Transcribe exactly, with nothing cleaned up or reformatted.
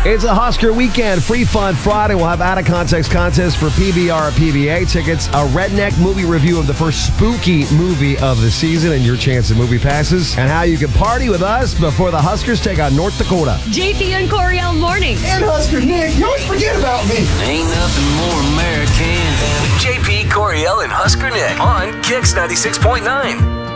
It's a Husker weekend, Free Fun Friday. We'll have out of context contest for P B R P B A tickets, a redneck movie review of the first spooky movie of the season, and your chance at movie passes, and how you can party with us before the Huskers take on North Dakota. J P and Coriel mornings. And Husker Nick, you always forget about me. Ain't nothing more American than J P, Coriel, and Husker Nick on Kicks ninety-six point nine.